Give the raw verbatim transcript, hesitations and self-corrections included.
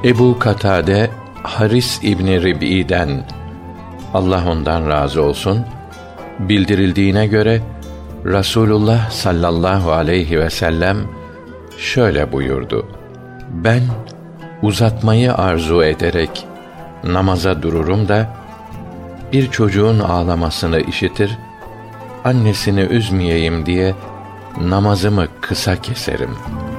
Ebu Katade Haris İbni Rib'i'den, Allah ondan razı olsun, bildirildiğine göre Rasulullah sallallahu aleyhi ve sellem şöyle buyurdu: Ben uzatmayı arzu ederek namaza dururum da bir çocuğun ağlamasını işitir, annesini üzmeyeyim diye namazımı kısa keserim.